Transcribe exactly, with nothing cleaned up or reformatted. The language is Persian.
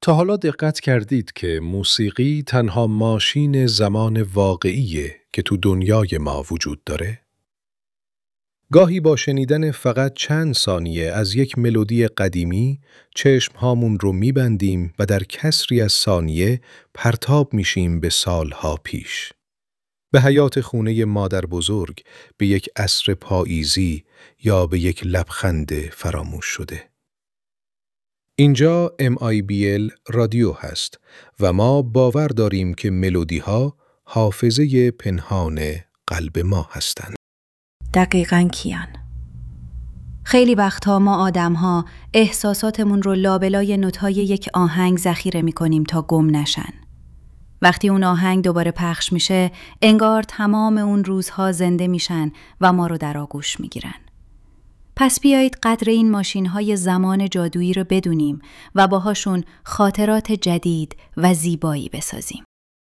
تا حالا دقت کردید که موسیقی تنها ماشین زمان واقعیه که تو دنیای ما وجود داره؟ گاهی با شنیدن فقط چند ثانیه از یک ملودی قدیمی چشمهامون رو میبندیم و در کسری از ثانیه پرتاب میشیم به سالها پیش. به حیات خونه مادر بزرگ، به یک عصر پاییزی یا به یک لبخند فراموش شده. اینجا ام آی بی ال رادیو هست و ما باور داریم که ملودی ها حافظه پنهان قلب ما هستند. دقیقاً کیان. خیلی وقتها ما آدم‌ها احساساتمون رو لابلای نوت‌های یک آهنگ ذخیره می‌کنیم تا گم نشن. وقتی اون آهنگ دوباره پخش میشه، انگار تمام اون روزها زنده میشن و ما رو در آغوش میگیرن. پس بیایید قدر این ماشین‌های زمان جادویی رو بدونیم و باهاشون خاطرات جدید و زیبایی بسازیم.